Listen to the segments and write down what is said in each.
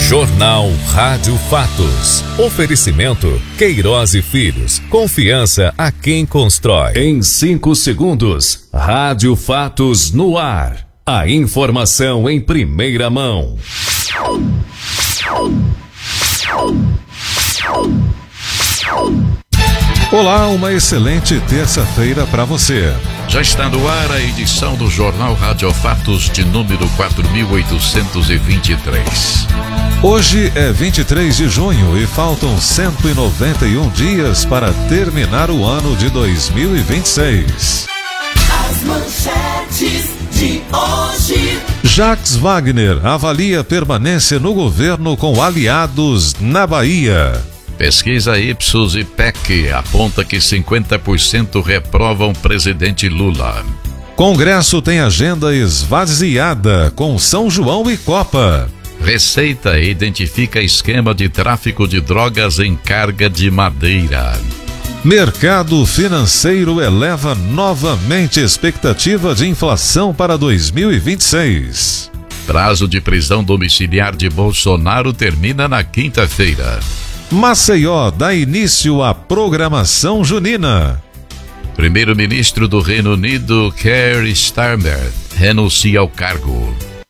Jornal Rádio Fatos. Oferecimento Queiroz e Filhos. Confiança a quem constrói. Em 5 segundos, Rádio Fatos no ar. A informação em primeira mão. Olá, uma excelente terça-feira para você. Já está no ar a edição do Jornal Rádio Fatos de número 4823. Hoje é 23 de junho e faltam 191 dias para terminar o ano de 2026. As manchetes de hoje. Jacques Wagner avalia permanência no governo com aliados na Bahia. Pesquisa Ipsos e PEC aponta que 50% reprovam presidente Lula. Congresso tem agenda esvaziada com São João e Copa. Receita identifica esquema de tráfico de drogas em carga de madeira. Mercado financeiro eleva novamente expectativa de inflação para 2026. Prazo de prisão domiciliar de Bolsonaro termina na quinta-feira. Maceió dá início à programação junina. Primeiro-ministro do Reino Unido, Keir Starmer, renuncia ao cargo.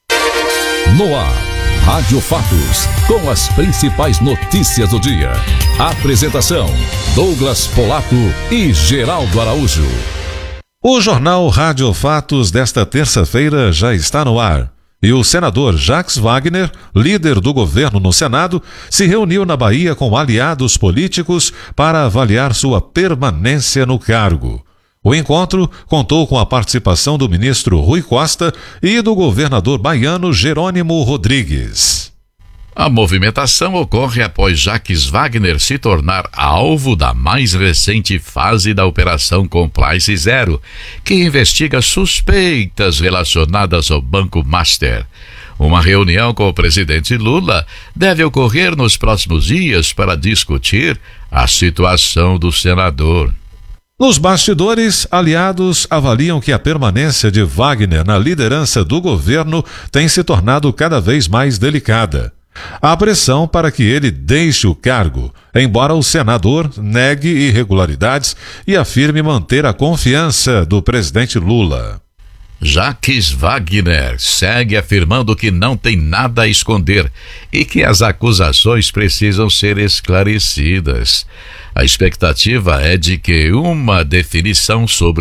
No ar, Rádio Fatos, com as principais notícias do dia. Apresentação, Douglas Polato e Geraldo Araújo. O Jornal Rádio Fatos desta terça-feira já está no ar. E o senador Jacques Wagner, líder do governo no Senado, se reuniu na Bahia com aliados políticos para avaliar sua permanência no cargo. O encontro contou com a participação do ministro Rui Costa e do governador baiano Jerônimo Rodrigues. A movimentação ocorre após Jacques Wagner se tornar alvo da mais recente fase da Operação Compliance Zero, que investiga suspeitas relacionadas ao Banco Master. Uma reunião com o presidente Lula deve ocorrer nos próximos dias para discutir a situação do senador. Nos bastidores, aliados avaliam que a permanência de Wagner na liderança do governo tem se tornado cada vez mais delicada. Há pressão para que ele deixe o cargo, embora o senador negue irregularidades e afirme manter a confiança do presidente Lula. Jacques Wagner segue afirmando que não tem nada a esconder e que as acusações precisam ser esclarecidas. A expectativa é de que uma definição sobre